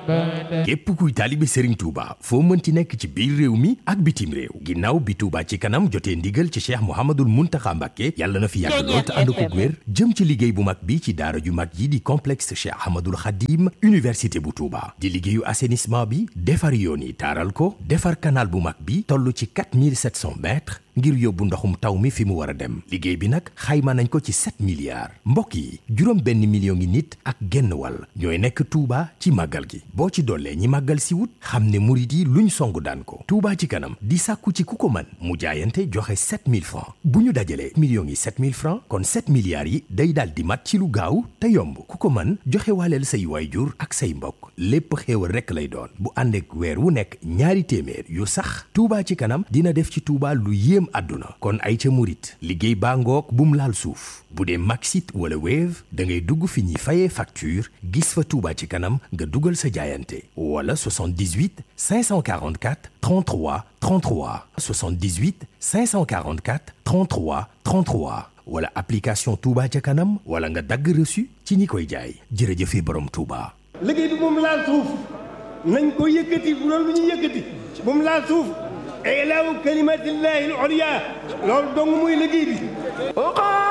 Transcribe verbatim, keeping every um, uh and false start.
képp kuy taalibe Serigne Touba foo mënti nekk ci biir réew mi ak bitim réew ginnaaw bi Touba ci kanam jotee ndigal ci Cheikh Mouhamadoul Mountakha Mbacké yàlla na fi yàgg lool te ànd ko wér jëm ci liggéey bu mag bi ci daara ju mag yi di complexe Cheikh Ahmadoul Khadim université bu Touba di liggéeyu assainissement bi defar yoon yi taaral ko defar canal bu mag bi toll ci quatre mille sept cents mètres ngir yóbbu ndoxum taw mi fi mu war a dem liggéey bi nag xayma nañ ko ci sept milliards mbokk yi juróom benn million ngi nit ak genn wàll ñooy nekk Touba ci màggal gi boo ci dollee ñi màggal si wut xam ne murit yi luñ song daan ko Touba ci kanam di sàkku ci ku ko mën mu jaayante joxe sept mille francs bu ñu dajalee millions yi sept mille francs kon sept milliards yi day daal di mat ci lu gaaw te yomb ku ko mën joxe waaleel say waayjur ak say mbokk lépp xéewal rekk lay doon bu ànd ak weer wu nekk ñaari téeméer yu sax Touba ci kanam dina def ci Touba lu yéem àdduna kon ay ca murit liggéey baa ngoog bum laal suuf bu dee Maxit wala Wave da ngay dugg fi ñuy fayee facture gis fa Touba ci kanam nga dugal sa jaayante wala soixante-dix-huit cinq cent quarante-quatre trente-trois trente-trois soixante-dix-huit cinq cent quarante-quatre trente-trois trente-trois wala application Touba ca kanam wala nga dagg reçu ci ñi koy jaay jërëjëfe borom Touba. liggéey bi moom laal suuf nañ ko yëkkati bu loolu lu ñuy yëkkati moom laal suuf ilaahu kalimatillahi al-ulya loolu dong muy liggéey bi